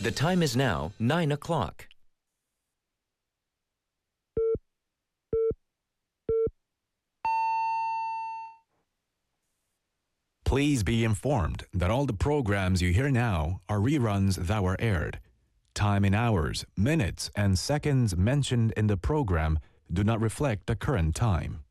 The time is now 9 o'clock. Please be informed that all the programs you hear now are reruns that were aired. Time in hours, minutes, and seconds mentioned in the program do not reflect the current time.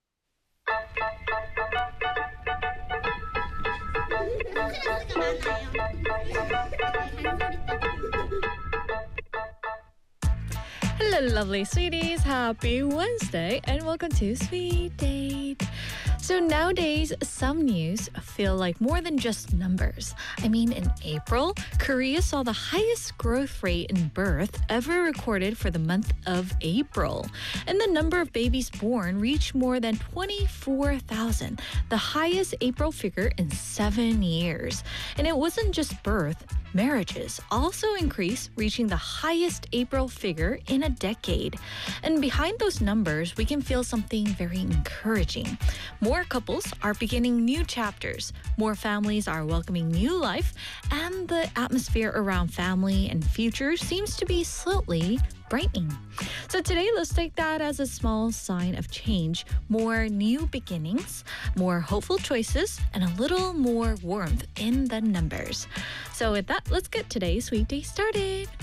Hello, lovely sweeties. Happy Wednesday and welcome to Sweet Date. So nowadays, some news feel like more than just numbers. I mean, in April, Korea saw the highest growth rate in birth ever recorded for the month of April. And the number of babies born reached more than 24,000, the highest April figure in 7 years. And it wasn't just birth. Marriages also increased, reaching the highest April figure in a decade. And behind those numbers, we can feel something very encouraging. More couples are beginning new chapters. More families are welcoming new life. And the atmosphere around family and future seems to be slowly brightening. So today, let's take that as a small sign of change. More new beginnings, more hopeful choices, and a little more warmth in the numbers. So with that, let's get today's Sweet Day started.